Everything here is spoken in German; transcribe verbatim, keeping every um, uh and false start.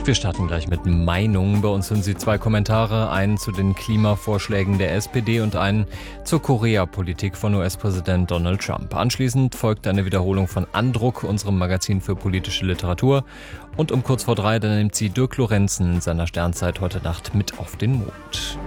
Wir starten gleich mit Meinungen. Bei uns sind Sie zwei Kommentare, einen zu den Klimavorschlägen der S P D und einen zur Korea-Politik von U S-Präsident Donald Trump. Anschließend folgt eine Wiederholung von Andruck, unserem Magazin für politische Literatur. Und um kurz vor drei, dann nimmt sie Dirk Lorenzen in seiner Sternzeit heute Nacht mit auf den Mond.